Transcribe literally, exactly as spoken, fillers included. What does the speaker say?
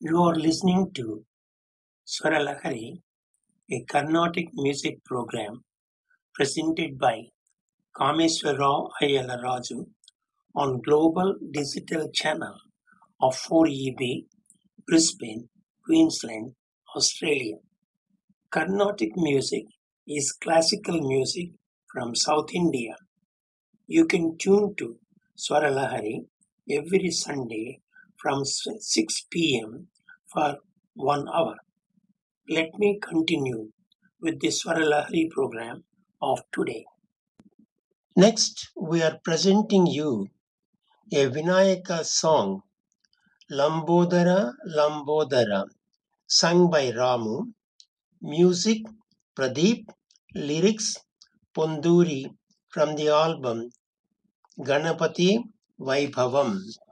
You are listening to Swaralahari, a Carnatic music program presented by Kameswara Ayala Raju on Global Digital Channel of four E B, Brisbane, Queensland, Australia. Carnatic music is classical music from South India. You can tune to Swaralahari every Sunday from six p m for one hour. Let me continue with the Swaralahari program of today. Next, we are presenting you a Vinayaka song, Lambodara Lambodara, sung by Ramu, music Pradeep, lyrics Ponduri from the album Ganapati Vaibhavam.